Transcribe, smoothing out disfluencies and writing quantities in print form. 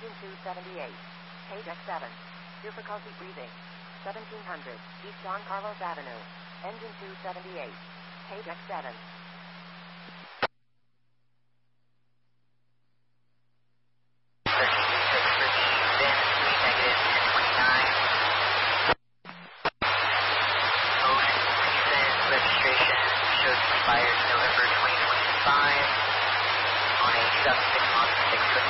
Engine 278. Page X7. Difficulty breathing. 1700 East Don Carlos Avenue. Engine 278. Page X7. Registration shows expired November 2025 on a sub 6 month 6